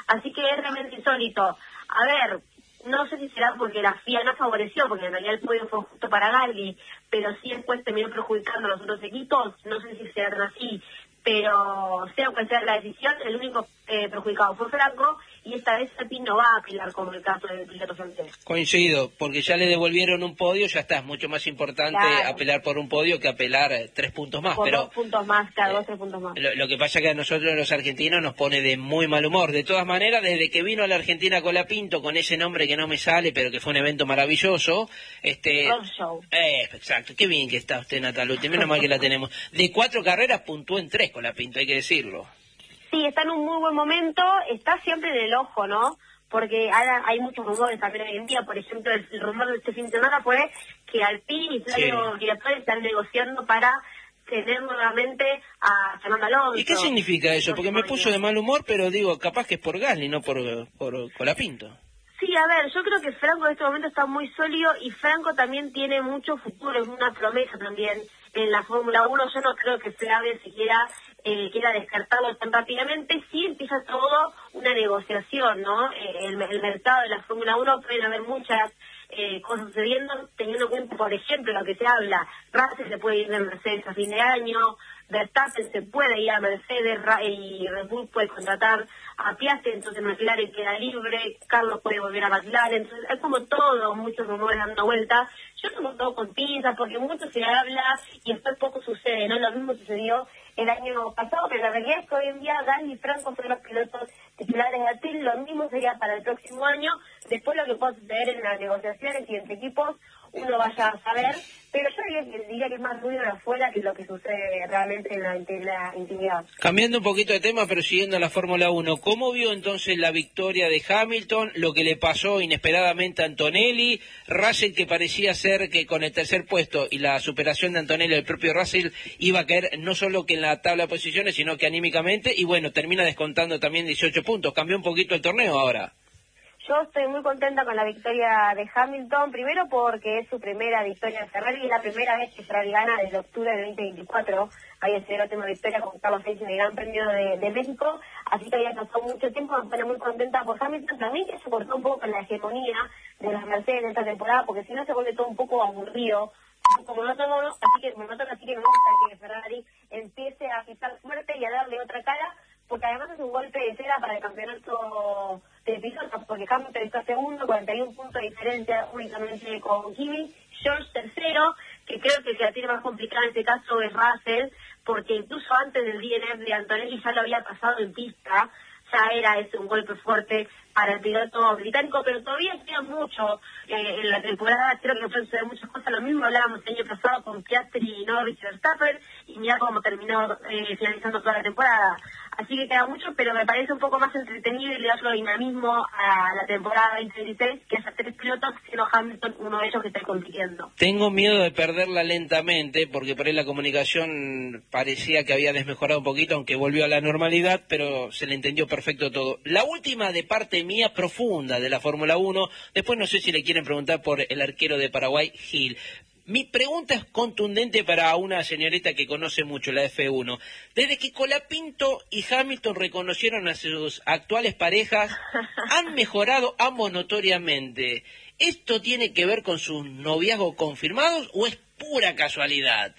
Así que es realmente insólito. A ver, no sé si será porque la FIA no favoreció, porque en realidad el podio fue justo para Gasly, pero sí después terminó perjudicando a los otros equipos, no sé si será tan así, pero sea cual sea la decisión, el único perjudicado fue Franco, y esta vez Alpine no va a apelar como el caso del piloto francés. Coincido, porque ya le devolvieron un podio, ya está, es mucho más importante apelar por un podio que apelar 3 puntos más. Por pero 2 puntos más, cada 2, 3 puntos más. Lo que pasa es que a nosotros los argentinos nos pone de muy mal humor. De todas maneras, desde que vino a la Argentina Colapinto, con ese nombre que no me sale, pero que fue un evento maravilloso, Roadshow. Exacto, qué bien que está usted, Nataluti, menos mal que la tenemos. De 4 carreras puntuó en 3 Colapinto, hay que decirlo. Sí, está en un muy buen momento, está siempre en el ojo, ¿no? Porque ahora hay muchos rumores también hoy en día. Por ejemplo, el rumor de este fin de semana fue que Alpine y Flavio Briatore están negociando para tener nuevamente a Fernando Alonso. ¿Y qué significa eso? Porque me puso de mal humor, pero digo, capaz que es por Gasly, no por Colapinto. Sí, a ver, yo creo que Franco en este momento está muy sólido y Franco también tiene mucho futuro, es una promesa también en la Fórmula 1. Yo no creo que Flavio siquiera quiera descartarlo tan rápidamente. Sí empieza todo una negociación, ¿no? El mercado de la Fórmula 1 pueden haber muchas cosas sucediendo, teniendo en cuenta, por ejemplo, lo que se habla. Russell se puede ir de Mercedes a fin de año, Verstappen se puede ir a Mercedes y Red Bull puede contratar a Piastri, entonces McLaren queda libre, Carlos puede volver a McLaren, entonces es como todo, muchos rumores dando vuelta. Yo tomo todo con pinzas porque mucho se habla y después poco sucede, ¿no? Lo mismo sucedió el año pasado, pero la realidad es que hoy en día Gasly y Franco son los pilotos titulares de Alpine, lo mismo sería para el próximo año. Después lo que pueda suceder en las negociaciones y entre equipos uno vaya a saber, pero yo diría que es más ruido de afuera que lo que sucede realmente en la intimidad. Cambiando un poquito de tema, pero siguiendo a la Fórmula 1, ¿cómo vio entonces la victoria de Hamilton, lo que le pasó inesperadamente a Antonelli, Russell, que parecía ser que con el tercer puesto y la superación de Antonelli, el propio Russell iba a caer no solo que en la tabla de posiciones, sino que anímicamente, y bueno, termina descontando también 18 puntos, cambió un poquito el torneo ahora? Yo estoy muy contenta con la victoria de Hamilton, primero porque es su primera victoria en Ferrari, es la primera vez que Ferrari gana desde octubre del 2024, había sido la última victoria con Carlos Sainz en el Gran Premio de México, así que había pasado mucho tiempo, me pone muy contenta por Hamilton, también que se cortó un poco con la hegemonía de las Mercedes en esta temporada, porque si no se vuelve todo un poco aburrido, un poco monótono, así que me gusta que Ferrari empiece a pisar fuerte y a darle otra cara, porque además es un golpe de cera para el campeonato de pilotos, porque Hamilton está segundo, 41 puntos de diferencia únicamente con Kimi, George tercero, que creo que la tiene más complicada en este caso es Russell, porque incluso antes del DNF de Antonelli ya lo había pasado en pista, ya era un golpe fuerte para el piloto británico, pero todavía queda mucho en la temporada. Creo que pueden suceder muchas cosas. Lo mismo hablábamos el año pasado con Piastri, Norris y Verstappen, y mira cómo terminó finalizando toda la temporada. Así que queda mucho, pero me parece un poco más entretenido y le da otro dinamismo a la temporada 2016, que haya 3 pilotos, siendo Hamilton uno de ellos que está compitiendo. Tengo miedo de perderla lentamente, porque por ahí la comunicación parecía que había desmejorado un poquito, aunque volvió a la normalidad, pero se le entendió perfecto todo. La última de parte mía profunda de la Fórmula 1, después no sé si le quieren preguntar por el arquero de Paraguay, Gil. Mi pregunta es contundente para una señorita que conoce mucho la F1. Desde que Colapinto y Hamilton reconocieron a sus actuales parejas, han mejorado ambos notoriamente. ¿Esto tiene que ver con sus noviazgos confirmados o es pura casualidad?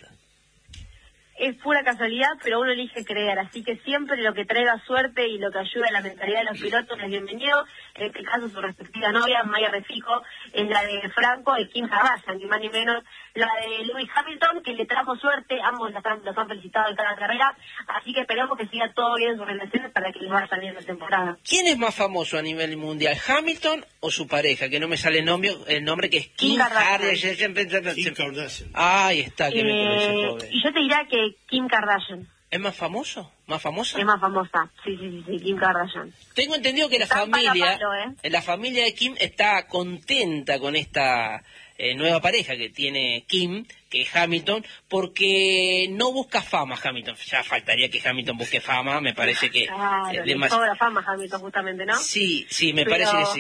Es pura casualidad, pero uno elige creer, así que siempre lo que traiga suerte y lo que ayude a la mentalidad de los pilotos es bienvenido. En este caso, su respectiva novia, Maya Refico, es la de Franco y Kim Kardashian, ni más ni menos la de Lewis Hamilton, que le trajo suerte, ambos los han felicitado en cada carrera, así que esperamos que siga todo bien en sus relaciones para que les vaya bien la temporada. ¿Quién es más famoso a nivel mundial, Hamilton o su pareja? Que no me sale el nombre que es Kim Kardashian. Kim Kardashian. Ahí está, que me conoce, joven. Y yo te diría que Kim Kardashian. ¿Es más famoso? ¿Más famosa? Es más famosa, sí, Kim Kardashian. Tengo entendido que la familia de Kim está contenta con esta nueva pareja que tiene Kim, que es Hamilton, porque no busca fama Hamilton. Ya faltaría que Hamilton busque fama, me parece que... Claro, le sobra fama Hamilton justamente, ¿no? Sí, me parece que sí.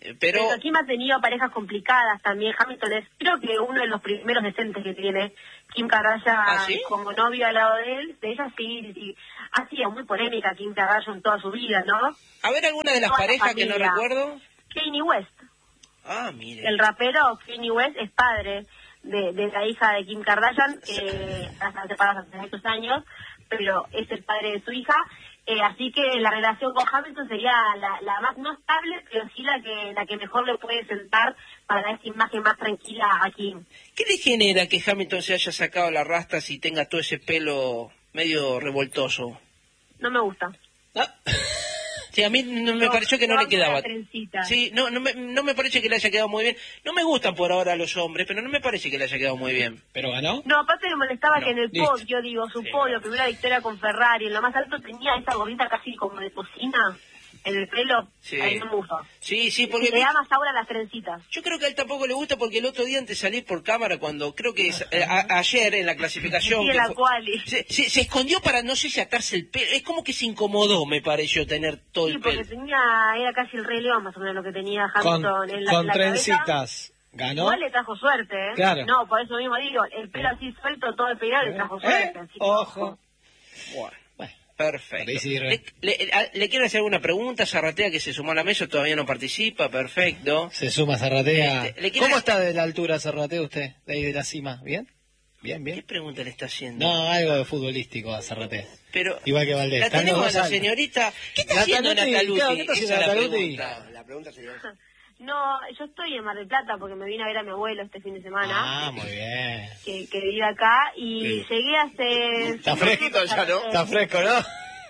Pero Kim ha tenido parejas complicadas también. Hamilton es, creo que uno de los primeros decentes que tiene Kim Kardashian ¿sí? como novio al lado de él. De ella sí. Ha sido muy polémica Kim Kardashian toda su vida, ¿no? A ver, alguna de las Toda la parejas que no familia. recuerdo. Kanye West. Ah, mire. El rapero Kanye West es padre de la hija de Kim Kardashian, están separados hace muchos años, pero es el padre de su hija. Así que la relación con Hamilton sería la más no estable, pero sí la que mejor le puede sentar para dar esa imagen más tranquila a Kim. ¿Qué le genera que Hamilton se haya sacado las rastas y tenga todo ese pelo medio revoltoso? No me gusta. Ah. Sí, a mí no me pareció que no le quedaba. Sí, no me parece que le haya quedado muy bien. No me gustan por ahora los hombres, pero no me parece que le haya quedado muy bien. ¿Pero ganó? No, aparte me molestaba No, que en el listo. podio, su podio, primera victoria con Ferrari, en lo más alto tenía esa gorrita casi como de cocina en el pelo. Sí. Ahí no me gusta. Sí, porque Le da más ahora las trencitas. yo creo que a él tampoco le gusta porque el otro día antes de salir por cámara, cuando creo que ayer en la clasificación... Sí, en que la fue- quali. se escondió para no sé si atarse el pelo. Es como que se incomodó, me pareció, tener todo Sí, el porque pelo. era casi el Rey León más o menos lo que tenía Con Hamilton en la cabeza. trencitas. ¿Ganó? Igual le trajo suerte, ¿eh? Claro. No, por eso mismo digo, el pelo así suelto, todo el peinado le trajo suerte. Así que, Ojo. Bueno, Bueno, perfecto. ahí sí, ¿Le quiere hacer alguna pregunta? Zarratea, que se sumó a la mesa, todavía no participa, perfecto. se suma Zarratea. ¿Le quiere- ¿Cómo está de la altura Zarratea usted? De ahí de la cima. ¿Bien? ¿Qué Bien. pregunta le está haciendo? No, algo de futbolístico a Zarratea. Pero Igual que Valdés. la Están tenemos a los la dos altos. señorita. ¿Qué está haciendo Nataluti, Nataluti? claro, ¿qué está haciendo Esa es la Nataluti? pregunta. La pregunta sería esa. No, yo estoy en Mar del Plata porque me vine a ver a mi abuelo este fin de semana. Ah, muy bien. Que vive acá y Sí. llegué hace... Está fresquito ya, ¿no? Está fresco, ¿no?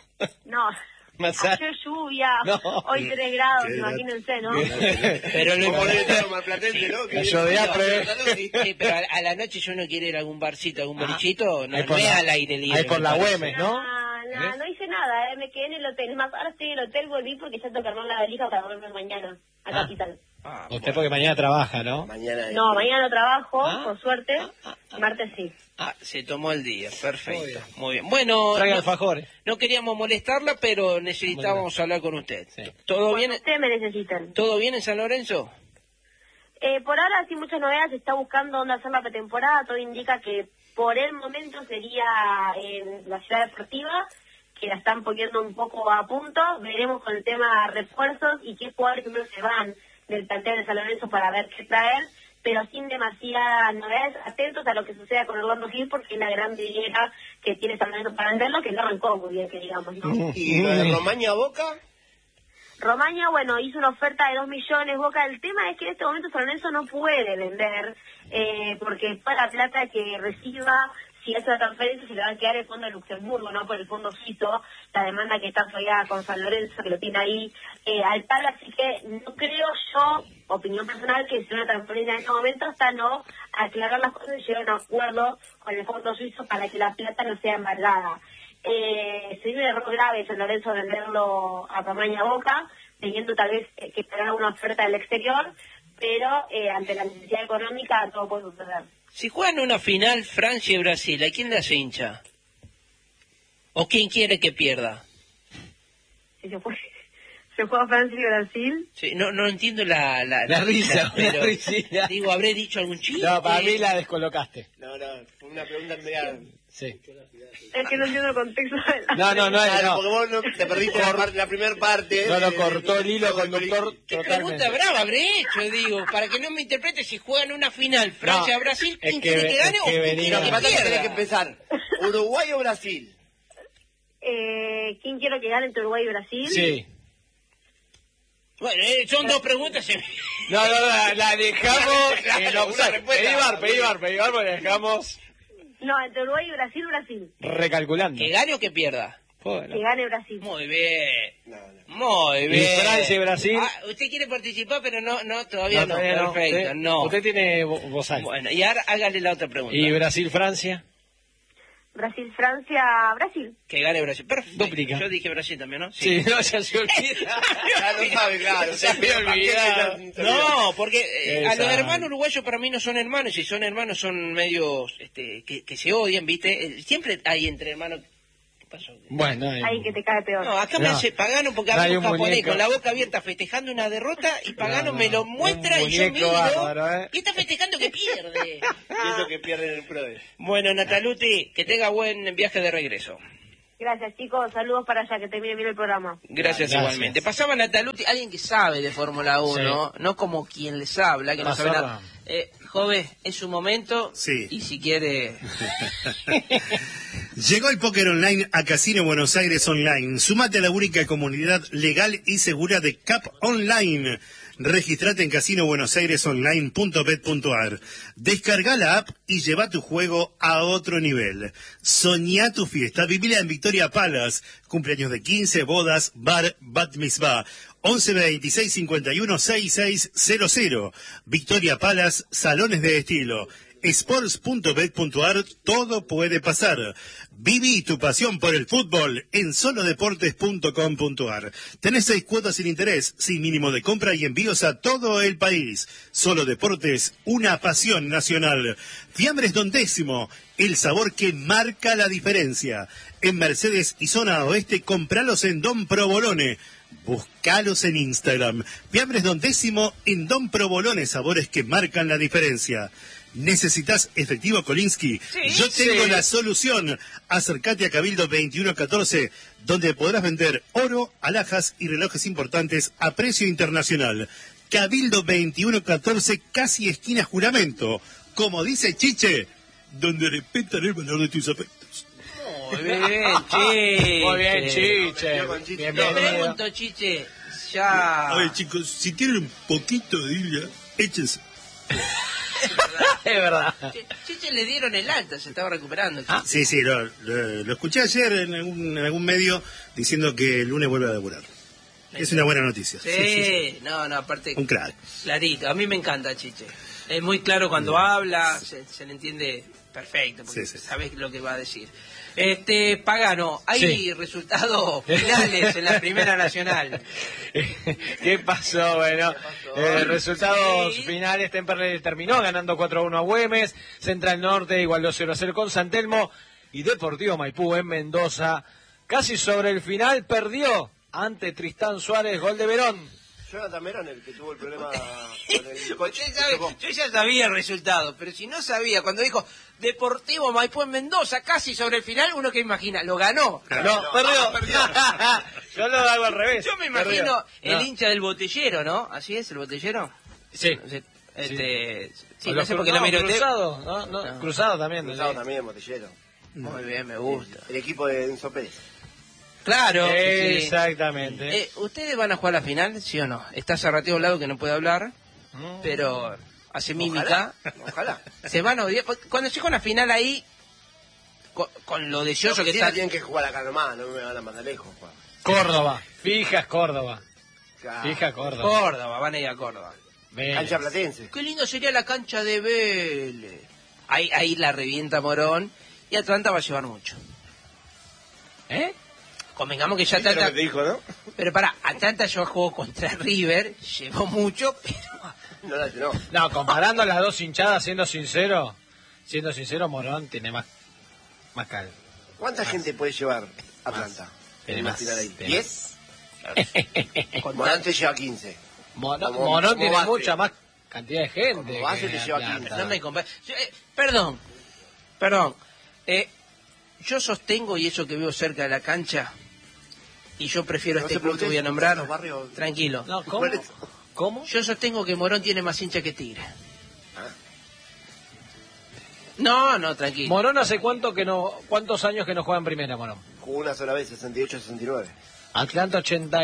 No, Más ayer lluvia, No. hoy 3 grados, Qué imagínense, ¿no? Pero lo ¿Cómo debe importante... estar marplatense, no? Que Cayó de viene- apre. Sí, pero a la noche si uno quiere ir a algún barcito, algún bolichito, no, Ahí por no es la- al aire libre. ahí por me la parece. Güemes, ¿no? No hice nada, me quedé en el hotel. Es más, ahora estoy en el hotel, volví porque ya tengo que armar la valija para volver mañana a Ah. Capital. Ah, Usted porque mañana trabaja, ¿no? Mañana. No, mañana no trabajo, Ah. por suerte. Martes sí. se tomó el día, Muy perfecto. bien. Muy bien. Bueno, Traiga no, alfajores. no queríamos molestarla, pero necesitábamos hablar con usted. Sí. ¿Todo bien? Cuando ustedes me necesiten. ¿Todo bien en San Lorenzo? Por ahora, sin muchas novedades, se está buscando dónde hacer la pretemporada. Todo indica que por el momento sería en la ciudad deportiva, que la están poniendo un poco a punto. Veremos con el tema refuerzos y qué jugadores primero se van del plantel de San Lorenzo para ver qué traer, pero sin demasiadas novedades. Atentos a lo que suceda con Orlando Gil, porque es la gran vidriera que tiene San Lorenzo para venderlo, que no arrancó muy bien, que digamos, ¿no? ¿Y lo de Romaña Boca? Romaña, bueno, hizo una oferta de 2 millones, Boca. El tema es que en este momento San Lorenzo no puede vender, porque toda la plata que reciba, si hace la transferencia, se le va a quedar el fondo de Luxemburgo, no por el fondo suizo, la demanda que está todavía con San Lorenzo, que lo tiene ahí al palo. Así que no creo yo, opinión personal, que sea una transferencia en este momento, hasta no aclarar las cosas y llegar a un acuerdo con el fondo suizo para que la plata no sea embargada. Sería un error grave San Lorenzo venderlo a Romaña Boca, teniendo tal vez que esperar una oferta del exterior, pero ante la necesidad económica todo puede suceder. Si juegan una final Francia y Brasil, ¿a quién le hace hincha? ¿O quién quiere que pierda? Si se juega Francia y Brasil, Sí, no entiendo la risa, pero, la risilla. digo, ¿habré dicho algún chiste? No, para mí la descolocaste. No, fue una pregunta media... Sí. es que no entiendo el contexto de la... No, Claro, porque vos no te perdiste la primera parte. No, cortó el hilo conductor ¿Qué totalmente. pregunta brava habré hecho, digo? Para que no me interprete, si juegan una final Francia-Brasil, es ¿quién que- quiere que gane es o que quién venía- quiere Lo que que pasa es que tenés que pierda? empezar. ¿Uruguay o Brasil? ¿Quién quiero que gane entre Uruguay y Brasil? Sí. Bueno, son dos preguntas. No, la dejamos Claro, en offside. una respuesta. Pedí bar, porque dejamos No, entre Uruguay y Brasil. recalculando. ¿Que gane o que pierda? Bueno. Que gane Brasil. Muy bien. No. Muy ¿Y bien. Francia y Brasil? Usted quiere participar, pero no, todavía no. todavía no. Perfecto, Usted- no. Usted tiene voz alta. Bueno, y ahora hágale la otra pregunta. ¿Y Brasil-Francia? Brasil-Francia, Brasil. Que gane Brasil. Perfecto. Duplica. Yo dije Brasil también, ¿no? Sí, no, ya se olvida. Ya lo sabe, claro. Se había olvidado. No, porque a los Esa. hermanos uruguayos para mí no son hermanos, y si son hermanos son medios que se odian, ¿viste? Siempre hay entre hermanos pasó? Bueno, Ahí que te cae peor. No, acá me No. hace Pagano porque No, hay había un un japonés muñeco. con la boca abierta festejando una derrota y Pagano No, me lo un muestra y yo muñeco miro bárbaro, y está festejando que pierde. Y eso que pierden el PRODE. Bueno, Nataluti, que tenga buen viaje de regreso. Gracias, chicos. Saludos para allá, que termine bien el programa. Gracias, Gracias. igualmente. Pasaba Nataluti, alguien que sabe de Fórmula 1, no como quien les habla, que no sabe Mazorra. nada. Joven, es su momento. Sí. Y si quiere... Llegó el póker online a Casino Buenos Aires Online. Sumate a la única comunidad legal y segura de CAP Online. Registrate en casinobuenosairesonline.bet.ar. Descarga la app y lleva tu juego a otro nivel. Soñá tu fiesta, vivila en Victoria Palace. Cumpleaños de 15, bodas, bar, bat mitzvah. 11 26 51 6600. Victoria Palace, salones de estilo. Sports.bet.ar, todo puede pasar. Viví tu pasión por el fútbol en solodeportes.com.ar. Tenés 6 cuotas sin interés, sin mínimo de compra y envíos a todo el país. Solo Deportes, una pasión nacional. Fiambres Don Décimo, el sabor que marca la diferencia. En Mercedes y zona oeste, compralos en Don Provolone. Buscalos en Instagram. Fiambres Don Décimo en Don Provolone, sabores que marcan la diferencia. ¿Necesitas efectivo, Kolinsky? Yo tengo la solución. Acércate a Cabildo 2114, donde podrás vender oro, alhajas y relojes importantes a precio internacional. Cabildo 2114, casi esquina Juramento. Como dice Chiche, donde respetan el valor de tus afectos. Muy bien, Chiche. Muy bien, Chiche. Te Bienvenido. pregunto, Chiche, ya... A ver, chicos, si tienen un poquito de Biblia, échense. Es verdad. Chiche le dieron el alta, se estaba recuperando. Sí, lo escuché ayer en algún medio diciendo que el lunes vuelve a laburar. Es una buena noticia. Sí, no, aparte... Un crack. Clarito, a mí me encanta Chiche. Es muy claro cuando habla, se le entiende perfecto, porque sabes lo que va a decir. Pagano, hay resultados finales en la Primera Nacional. ¿Qué pasó? Bueno, resultados finales. Temperley terminó ganando 4-1 a Güemes. Central Norte igualó 0-0 con San Telmo. Y Deportivo Maipú en Mendoza, casi sobre el final, perdió ante Tristán Suárez, gol de Verón. Jonathan Verón, el que tuvo el problema con el coche. Yo ya sabía el resultado, pero si no sabía, cuando dijo Deportivo Maipú en Mendoza, casi sobre el final, uno que imagina, lo ganó. No, perdió. Yo lo hago al revés. Yo me imagino el hincha del Botellero, ¿no? ¿Así es, el Botellero? Sí. Sí, no sé por qué la miro. Cruzado, no. Cruzado también. Cruzado también, Botellero. Muy bien, me gusta. El equipo de Enzo Pérez. Claro. Exactamente. ¿Ustedes van a jugar la final, sí o no? Está Zarrateo a un lado que no puede hablar, pero hace mímica. Ojalá. Se van a odiar. Cuando llega una final ahí, con lo deseoso que está... Tienen que jugar acá nomás, no me van a mandar lejos. Córdoba. Fijas Córdoba. Claro. Fija Córdoba. Córdoba, van a ir a Córdoba. Vélez. Cancha Platense. Qué lindo sería la cancha de Vélez. Ahí la revienta Morón y Atlanta va a llevar mucho. Convengamos que ya ¿Viste lo Atlanta... que te dijo, no? Pero Atlanta yo jugó contra River, llevó mucho, pero... No, comparando las dos hinchadas, siendo sincero, Morón tiene más cal. ¿Cuánta gente puede llevar Atlanta? Tiene En una más. final ahí. Tiene ¿10? Morón te lleva 15. Morón tiene base. mucha más cantidad de gente. Como base que te lleva Atlanta. 15. No me perdón. Yo sostengo, y eso que veo cerca de la cancha, y yo prefiero No este se club que voy a pregunten, nombrar, los barrios- tranquilo. No, ¿cómo? ¿Cómo? Yo sostengo que Morón tiene más hincha que Tigre. No, tranquilo. Morón hace cuántos años que no juega en primera, Morón. Jugó una sola vez, 68-69. Atlanta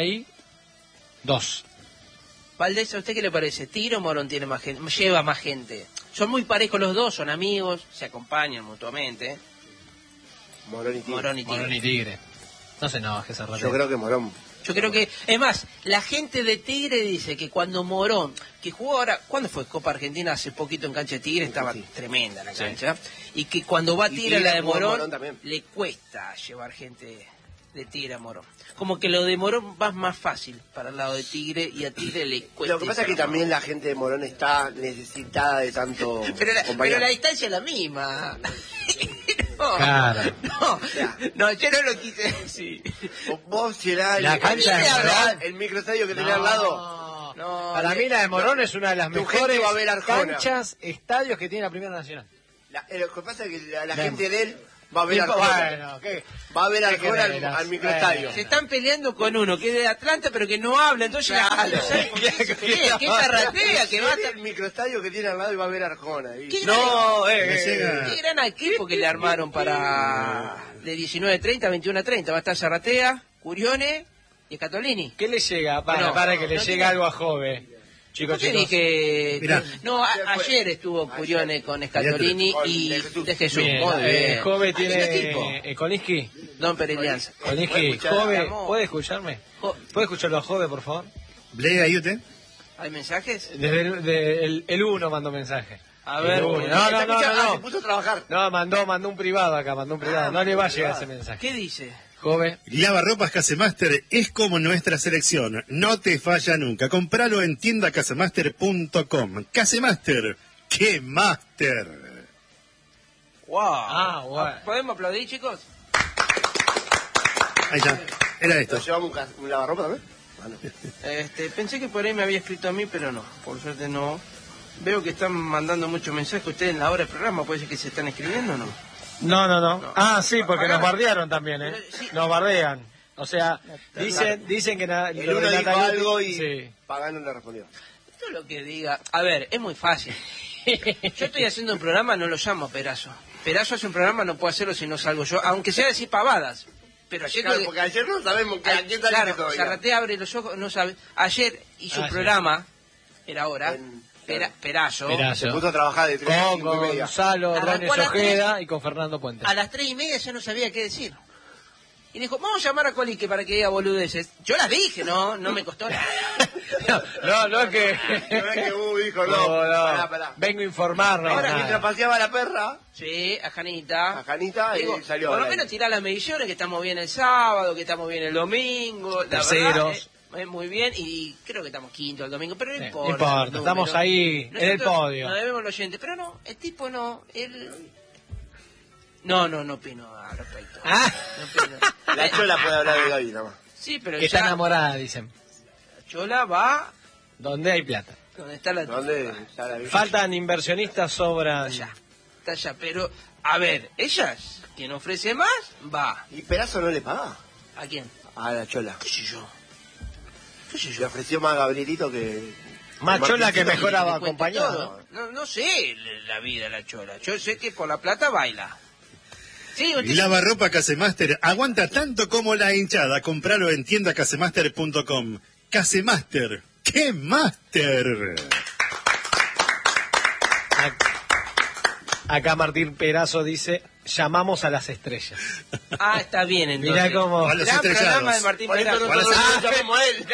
82. Valdés, ¿a usted qué le parece? ¿Tigre o Morón tiene más gente? Lleva más gente. Son muy parejos los dos, son amigos, se acompañan mutuamente. Morón y Tigre. Morón y Tigre. Morón y Tigre. No se enoje ese rato. Yo creo que Morón. Yo creo que, es más, la gente de Tigre dice que cuando Morón, que jugó ahora, ¿cuándo fue Copa Argentina? Hace poquito en cancha de Tigre, estaba tremenda la cancha, y que cuando va a Tigre a la de jugó en Morón, Morón también. le cuesta llevar gente de Tigre a Morón. Como que lo de Morón va más fácil para el lado de Tigre, y a Tigre le cuesta. Lo que pasa es que también la gente de Morón está necesitada de tanto pero la compañero. distancia es la misma. Claro. No, yo no lo quise decir. Vos serás La cancha de Morón. el microestadio que tenés al lado. No, Para mí la de Morón es una de las Tu mejores gente va a ver Arjona. canchas, estadios que tiene la Primera Nacional. Lo que pasa es que la gente de él va a ver Arjona. Bueno, ¿qué? Va a ver ¿Qué Arjona querés? al microestadio. se están peleando con uno que es de Atlanta pero que no habla, entonces la gente no sabe por qué se pelea, que zarratea, que va a el microestadio que tiene al lado y va a ver Arjona. ¿Qué No, qué gran equipo que le armaron para de 19:30 a 21:30. Va a estar Zarratea, Curione y Scatolini. ¿Qué le llega? Para que le no llegue tiene- algo a Jove. Chicos, ¿Por qué dije? Mirá. No, ayer estuvo Curione con Scatolini Con y de Jesús. de Jesús. Bien, Muy bien. Jove Lindo tiene... equipo. Kolinsky. Don Perelianza. Kolinsky, escuchar, Jove, amor. ¿puede escucharme? ¿Puede escucharlo a Jove, por favor? Blega Ayute. ¿Hay mensajes? Desde el uno mandó mensaje. A ver, El uno. bueno. No. Se puso a trabajar. No, mandó un privado acá, mandó un privado. No le va a llegar ese mensaje. ¿Qué dice? Jove. Lavarropas Casemaster es como nuestra selección. No te falla nunca. Compralo en tiendacasemaster.com. Casemaster. ¡Qué máster! Wow. Bueno. ¿Podemos aplaudir, chicos? Ahí está. Era esto. ¿Nos llevamos un lavarropa también? Pensé que por ahí me había escrito a mí, pero no. Por suerte no. Veo que están mandando muchos mensajes. ¿Ustedes en la hora del programa puede ser que se están escribiendo o no? No. Ah, sí, porque nos bardearon también, ¿eh? Sí. Nos bardean. O sea, dicen que El uno dijo algo y Sí. Pagano le respondió. Todo lo que diga. A ver, es muy fácil. Yo estoy haciendo un programa, no lo llamo Perazo. Perazo hace un programa, no puedo hacerlo si no salgo yo, aunque sea decir pavadas. Pero ayer Claro, porque ayer no sabemos a quién saliste claro, todavía. Zarratea abre los ojos, no sabe. Ayer hizo un sí. programa, era ahora, Claro. Perazo. Perazo. Se puso a trabajar de 3 a Con 5 y media. Gonzalo Arrancó Rones a las Ojeda y con Fernando Puente. A las 3:30 ya no sabía qué decir. Y dijo, vamos a llamar a Colique para que diga boludeces. Yo las dije, no me costó nada. No es que... No es que dijo, no. Pará. Vengo a informarnos. Ahora, nada. mientras paseaba la perra, Sí, a Janita. a Janita, Digo, y salió. por lo al menos aire. tirar las mediciones, que estamos bien el sábado, que estamos bien el domingo. La Terceros. verdad, muy bien, y creo que estamos quinto el domingo, pero no Sí, importa. no importa, el número. estamos ahí, en el Nosotros podio. Nos debemos los oyentes, pero no, el tipo no, él... No opino al respecto. Ah. No opino. La Chola puede hablar de Gaby nada más. Sí, pero Que está ya enamorada, dicen. Chola va Donde hay plata. donde está la... ¿Dónde está la vida? Faltan inversionistas, sobran... Está allá, pero... A ver, ellas, quien ofrece más, va. ¿Y Perazo no le paga? ¿A quién? A la Chola. ¿Qué sé yo? ¿Qué sé Le yo? ofreció más a Gabrielito que... Más chola que Martincito. mejor Le cuenta acompañado. todo. No sé la vida de la Chola. Yo sé que por la plata baila. Sí, usted... Lavarropa Casemaster aguanta tanto como la hinchada. Compralo en tiendacasemaster.com. Casemaster. ¡Qué máster! Acá Martín Perazo dice, llamamos a las estrellas. Ah, está bien entonces. Mirá cómo... A los Gran estrellados. programa de Martín Por eso Perazo. nosotros Ah, lo llamamos a él.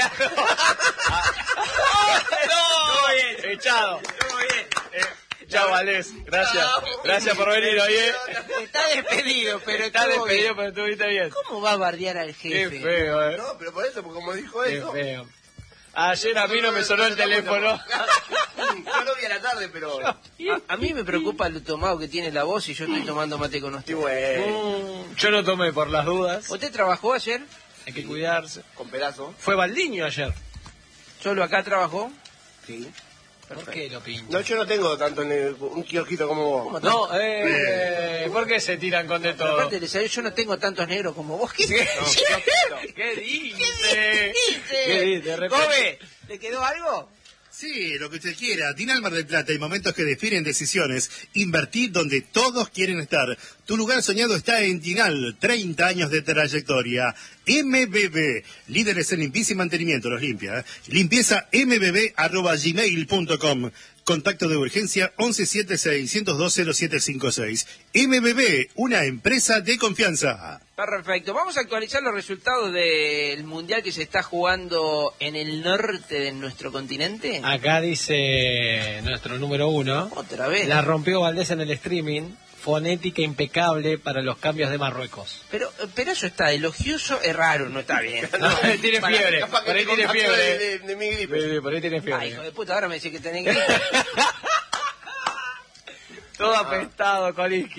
Todo bien, echado. Todo bien. Chao, Valés. Gracias. Gracias por venir hoy, Está despedido, pero Está estuvo despedido, bien. pero estuviste bien. ¿Cómo va a bardear al Qué jefe? feo, No, pero por eso, porque como dijo Qué eso... feo. Ayer a mí no me sonó el teléfono. Yo lo vi a la tarde, pero... A mí me preocupa lo tomado que tiene la voz y yo estoy tomando mate con usted. Sí, bueno. Yo no tomé por las dudas. ¿Usted trabajó ayer? Hay que cuidarse. Con Perazo. Fue Baldiño ayer. ¿Solo acá trabajó? Sí. ¿Por qué lo pincha? No, yo no tengo tanto un kiosquito como vos. No, ¿por qué se tiran con de Pero todo? aparte, yo no tengo tantos negros como vos. ¿Qué ¿Qué dice? ¿Qué dice? Repite. Kobe, ¿le quedó algo? Sí, lo que usted quiera. Dinal Mar del Plata, hay momentos que definen decisiones. Invertir donde todos quieren estar. Tu lugar soñado está en Dinal, 30 años de trayectoria. MBB, líderes en limpieza y mantenimiento, los limpia. Limpieza mbb@gmail.com. Contacto de urgencia 1176-102-0756. MBB, una empresa de confianza. Perfecto. Vamos a actualizar los resultados del mundial que se está jugando en el norte de nuestro continente. Acá dice nuestro número 1. Otra vez. La rompió Valdés en el streaming. Fonética impecable para los cambios de Marruecos. Pero eso está elogioso, es raro, no está bien. Tiene Para- fiebre. Capaz que Por ahí te tiene contagió fiebre. de mi gripe. Sí, por ahí tiene Ay, fiebre. hijo de puta, ahora me dice que tenés gripe. Todo apestado, Kolinsky.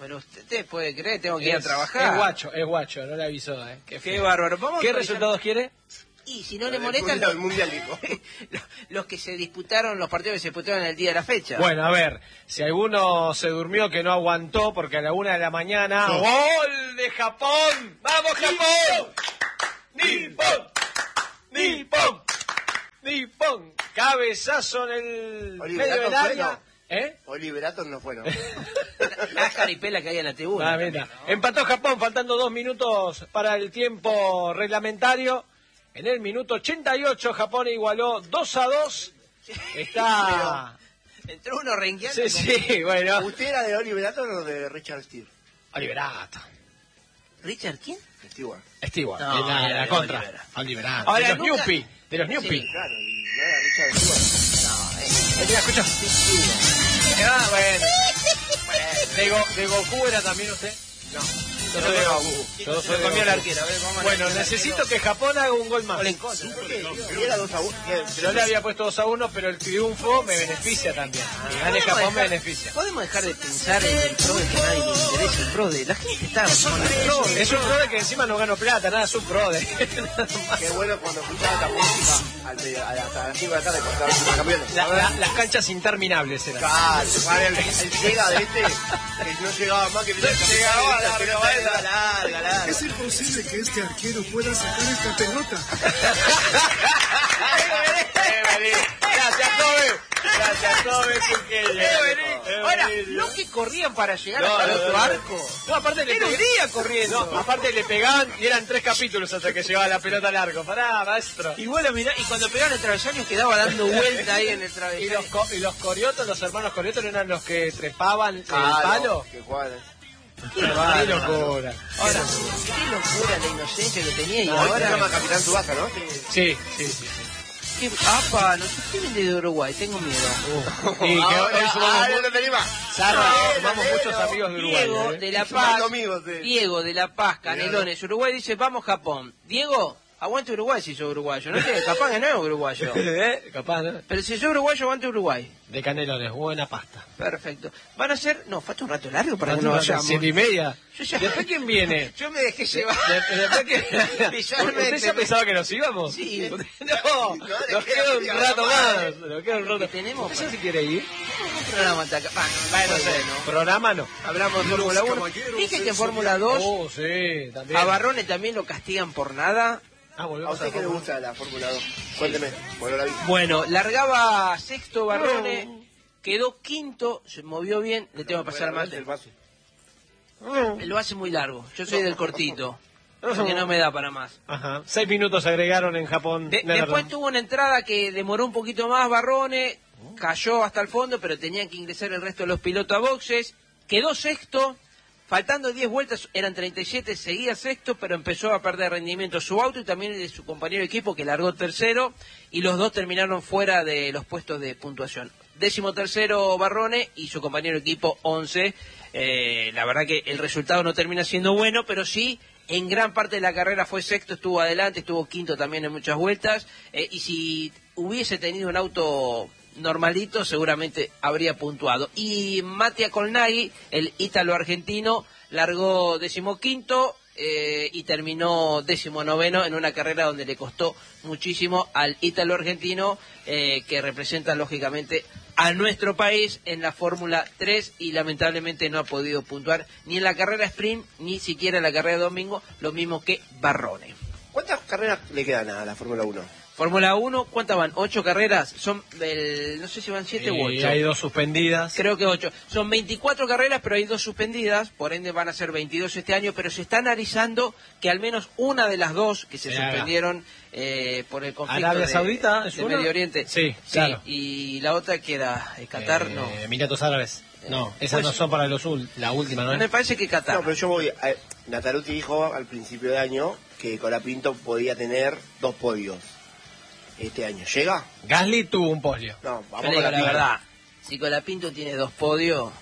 Pero usted puede creer, tengo que ir a trabajar. Es guacho, no le avisó, Qué bárbaro. ¿Qué resultados quiere? Y si no le molestan los que se disputaron, los partidos que se disputaron el día de la fecha. Bueno, a ver, si alguno se durmió que no aguantó, porque a la 1 de la mañana, ¡gol de Japón! ¡Vamos, Japón! ¡Nippon! ¡Nippon! ¡Nippon! Cabezazo en el medio del área. Oliverato no fueron. La jaripela que hay en la tribuna. Empató Japón, faltando 2 minutos para el tiempo reglamentario. En el minuto 88 Japón igualó 2-2. Está... Entró uno rengueando. Sí, bueno. ¿Usted era de Oliverato o de Richard Stewart? Oliverato. ¿Richard quién? Stewart, no, la contra. Oliverato. Ahora, de los Newpi. De los Newpi. Sí, claro, y no era Richard Stewart. Mira, escucha. Bueno. ¿De Goku era también usted? No. Yo soy de Goku. Bueno, necesito que Japón haga un gol más. Era 2-1. Yo le había puesto 2-1, pero el triunfo me beneficia también. Que gane Japón me beneficia. Podemos dejar de pensar en el PRODE, que a nadie le interesa el PRODE. La gente está con el PRODE. Es un PRODE que encima no gano plata, nada, es un PRODE. Qué bueno cuando escuchaba esta música hasta las 5 de la tarde contra los supercampeones. Las canchas interminables eran. Claro, el llega de que no llegaba más que llegaba larga. Es imposible que este arquero pueda sacar esta pelota. Gracias, Tobe. Ahora, no que corrían para llegar hasta el otro arco. No, aparte le pegaban corriendo. No, aparte le pegaban y eran 3 capítulos hasta que llegaba la pelota al arco. Pará, maestro. Y bueno, mirá, y cuando pegaban el travesaño quedaba dando vuelta ahí en el travesaño. Y los Coriotos, los hermanos Coriotos, eran los que trepaban el palo. Que jugaban. Qué locura. Ahora, qué locura la inocencia que tenía y ahora se llama Capitán Tsubasa, ¿no? Sí. ¿Qué? Apa, no sé qué viene de Uruguay, tengo miedo. Y que hoy no te anima. sumamos muchos amigos de Uruguay. Diego de La Paz, Diego de La Paz, Canelones, Uruguay dice, vamos Japón. Diego, aguante Uruguay si sos uruguayo. No sé, capaz que no es uruguayo. Capaz, ¿no? Pero si sos uruguayo, aguante Uruguay. De Canelones, buena pasta. Perfecto. Van a ser... No, falta un rato largo para que nos vayamos. 7:30. Yo ya... ¿Después quién viene? Yo me dejé llevar. Después que... ¿Usted ya pensaba que nos íbamos? Sí. No, nos queda un rato más. Nos queda un rato. ¿Tenemos? ¿Usted si quiere ir? Un programa hasta acá. Bueno, Programa no. Hablamos de Fórmula 1. Dije que en Fórmula 2 sí, también. a Barrone también lo castigan por nada. ¿A usted qué le gusta la Fórmula 2? Cuénteme, Bueno, largaba sexto Barrone, quedó quinto, se movió bien, le tengo que pasar más. Lo hace muy largo, yo soy del cortito, que no me da para más. Ajá. 6 minutos agregaron en Japón. Después tuvo una entrada que demoró un poquito más Barrone, cayó hasta el fondo, pero tenían que ingresar el resto de los pilotos a boxes, quedó sexto. Faltando 10 vueltas, eran 37, seguía sexto, pero empezó a perder rendimiento su auto y también el de su compañero de equipo, que largó tercero, y los dos terminaron fuera de los puestos de puntuación. 13º Barrone y su compañero de equipo 11. La verdad que el resultado no termina siendo bueno, pero sí, en gran parte de la carrera fue sexto, estuvo adelante, estuvo quinto también en muchas vueltas, y si hubiese tenido un auto normalito seguramente habría puntuado. Y Mattia Colnaghi, el ítalo-argentino, largó 15º y terminó 19º en una carrera donde le costó muchísimo al ítalo-argentino, que representa lógicamente a nuestro país en la Fórmula 3 y lamentablemente no ha podido puntuar ni en la carrera sprint ni siquiera en la carrera de domingo, lo mismo que Barrone. ¿Cuántas carreras le quedan a la Fórmula 1? Fórmula 1, ¿cuántas van? 8 carreras. Son, no sé si van 7 u 8. Hay 2 suspendidas. Creo que 8. Son 24 carreras, pero hay 2 suspendidas. Por ende van a ser 22 este año. Pero se está analizando que al menos una de las 2 que se suspendieron por el conflicto Arabia Saudita, ¿es de una? Medio Oriente. Sí, claro. Y la otra que era Qatar, no. Emiratos Árabes. No, esas no son para la última, ¿no? Me parece que Qatar. No, pero yo voy... Nataruti dijo al principio de año que Colapinto podía tener 2 podios este año. ¿Llega? Gasly tuvo un podio. No, vamos con la verdad. Si Colapinto tiene 2 podios,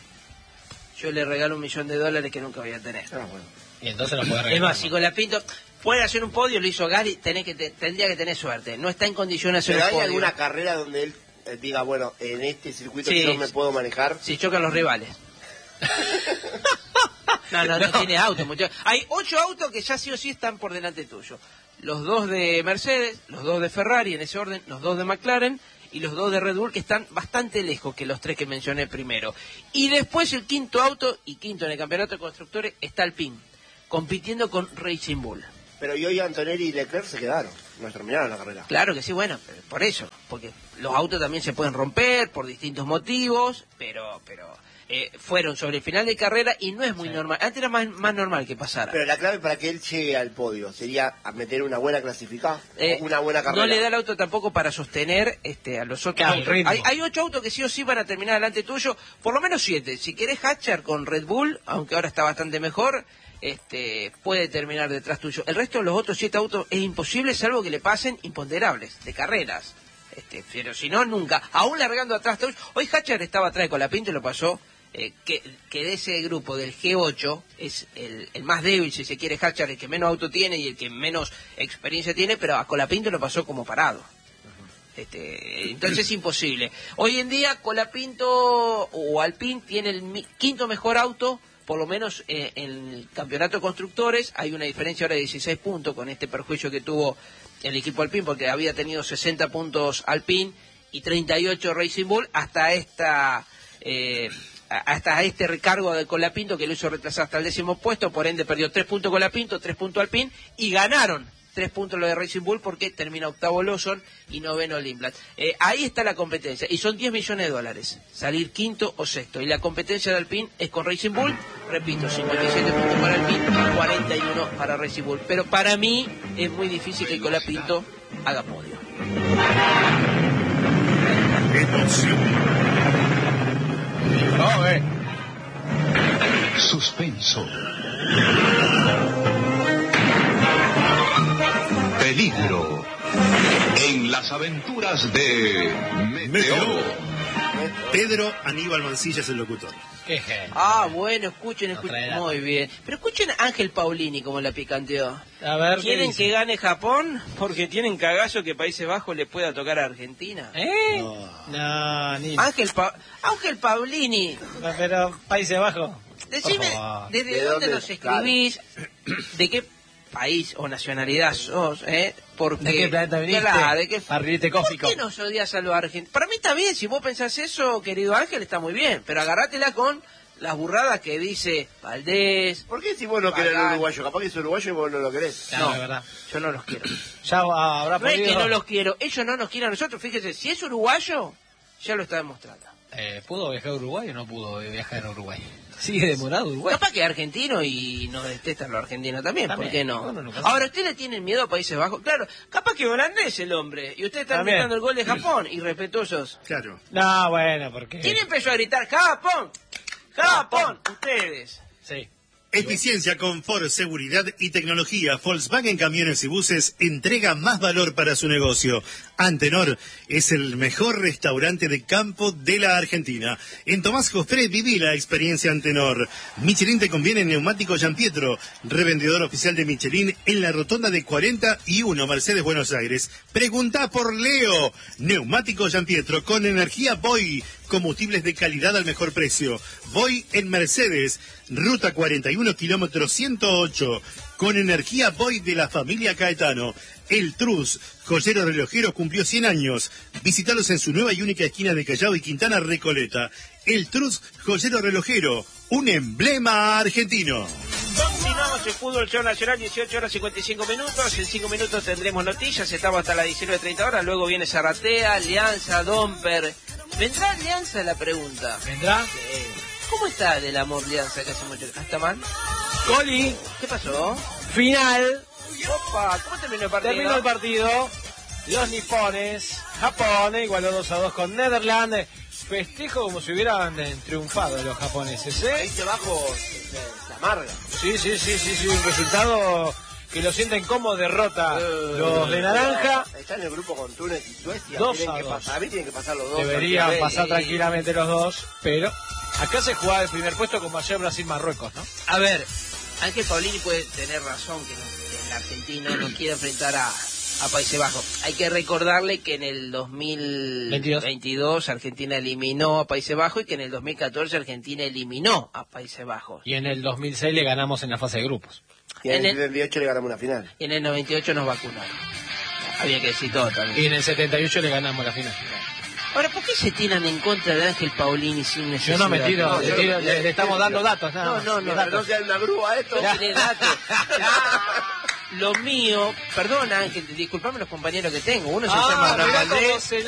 yo le regalo $1 millón que nunca voy a tener. Bueno. Y entonces no puede regalar. Es más, si Colapinto puede hacer un podio, lo hizo Gasly, tendría que tener suerte. No está en condiciones de hacer un podio. ¿Hay alguna carrera donde él diga, bueno, en este circuito yo me puedo manejar? Si chocan los rivales. No tiene auto, muchachos. Hay 8 autos que ya sí o sí están por delante tuyo. Los 2 de Mercedes, los 2 de Ferrari en ese orden, los 2 de McLaren y los 2 de Red Bull, que están bastante lejos que los 3 que mencioné primero. Y después el quinto auto, y quinto en el campeonato de constructores, está Alpine, compitiendo con Racing Bull. Pero y hoy Antonelli y Leclerc se quedaron, no terminaron la carrera. Claro que sí, bueno, por eso, porque los autos también se pueden romper por distintos motivos, pero fueron sobre el final de carrera y no es muy normal. Antes era más normal que pasara. Pero la clave para que él llegue al podio sería a meter una buena clasificada, una buena carrera. No le da el auto tampoco para sostener a los otros. Hay 8 autos que sí o sí van a terminar delante tuyo, por lo menos 7. Si querés Hatcher con Red Bull, aunque ahora está bastante mejor, puede terminar detrás tuyo. El resto de los otros 7 autos es imposible, salvo que le pasen imponderables de carreras. Pero si no, nunca. Aún largando atrás tuyo. Hoy Hatcher estaba atrás de Colapinto y lo pasó. Que de ese grupo del G8 es el más débil, si se quiere, Hatcher, el que menos auto tiene y el que menos experiencia tiene, pero a Colapinto lo pasó como parado. Entonces es imposible. Hoy en día Colapinto o Alpine tiene el quinto mejor auto, por lo menos en el campeonato de constructores. Hay una diferencia ahora de 16 puntos con este perjuicio que tuvo el equipo Alpine, porque había tenido 60 puntos Alpine y 38 Racing Bull hasta este recargo de Colapinto, que lo hizo retrasar hasta el 10º puesto. Por ende perdió 3 puntos Colapinto, 3 puntos Alpine, y ganaron 3 puntos lo de Racing Bull, porque termina octavo Lawson y noveno Lindblad. Ahí está la competencia, y son 10 millones de dólares salir quinto o sexto, y la competencia de Alpine es con Racing Bull, repito, 57 puntos para Alpine, 41 para Racing Bull, pero para mí es muy difícil que Colapinto haga podio. Suspenso. Peligro. En las aventuras de Meteoro. Pedro Aníbal Mancilla es el locutor. Qué genio. Bueno, escuchen. Muy bien. Pero escuchen a Ángel Paulini como la picanteó. A ver, ¿Quieren que gane Japón? Porque tienen cagazo que Países Bajos le pueda tocar a Argentina. No, ni... Ángel Paulini. Pero Países Bajos. Decime, ¿desde dónde nos escribís? ¿De qué país o nacionalidad sos? Porque, ¿de qué planeta viniste? Claro, ¿por qué nos odias a los argentinos? Para mí está bien, si vos pensás eso, querido Ángel, está muy bien. Pero agárratela con las burradas que dice Valdés. ¿Por qué si vos no querés al uruguayo? Capaz que es uruguayo y vos no lo querés. No, es verdad. Yo no los quiero. Ya habrá No es podido... que no los quiero, ellos no nos quieren a nosotros. Fíjese, si es uruguayo, ya lo está demostrando. ¿Pudo viajar a Uruguay o no pudo viajar a Uruguay? Sigue demorado Uruguay. Capaz que es argentino y nos detestan los argentinos también, ¿por qué no? Bueno, Ahora, ¿usted le tienen miedo a Países Bajos? Claro, capaz que holandés el hombre, y usted está gritando el gol de Japón, irrespetuosos. Claro. No, bueno, porque... ¿Quién empezó a gritar ¡Japón! ¡Japón! Ustedes. Sí. Eficiencia, confort, seguridad y tecnología. Volkswagen Camiones y Buses entrega más valor para su negocio. Antenor es el mejor restaurante de campo de la Argentina. En Tomás Jofré viví la experiencia Antenor. Michelin te conviene en Neumático Gianpietro, revendedor oficial de Michelin en la rotonda de 41 Mercedes Buenos Aires. Pregunta por Leo. Neumático Gianpietro con energía Boy. Combustibles de calidad al mejor precio. Voy en Mercedes, ruta 41, kilómetro 108, con energía Voy de la familia Caetano. El Trus, joyero relojero, cumplió 100 años. Visítalos en su nueva y única esquina de Callao y Quintana Recoleta. El Trus, joyero relojero, un emblema argentino. Continuamos el fútbol show nacional, 18 horas 55 minutos. En 5 minutos tendremos noticias, estamos hasta las 19:30 horas. Luego viene Zaratea, Alianza, Domper. ¿Vendrá Alianza? La pregunta. ¿Vendrá? ¿Cómo está del amor Alianza que hace mucho? ¿Hasta mal? Coli, ¿Qué pasó? final. Opa, ¿cómo terminó el partido? Terminó el partido. Los nipones, Japón, igualó 2-2 con Netherlands. Festejo como si hubieran triunfado los japoneses, Ahí se bajo la amarga. Sí, un resultado que lo sienten como derrota los de naranja. Está en el grupo con Túnez y Suecia. 2-2. A mí tienen que pasar los dos. Deberían pasar tranquilamente los dos, pero acá se jugaba el primer puesto como ayer Brasil-Marruecos, ¿no? A ver, Ángel Paulini puede tener razón que el argentino no quiere enfrentar a a Países Bajos. Hay que recordarle que en el 2022 Argentina eliminó a Países Bajos y que en el 2014 Argentina eliminó a Países Bajos. Y en el 2006 le ganamos en la fase de grupos. Y en el 78 le ganamos una final. Y en el 98 nos vacunaron. Había que decir todo también. Y en el 78 le ganamos la final. Ahora, ¿por qué se tiran en contra de Ángel Paulini sin necesidad? Yo no me tiro, le estamos dando datos. No. No sea una grúa esto. No tiene datos. Lo mío, perdón Ángel, disculpame los compañeros que tengo. Uno se llama Abraham Valdés.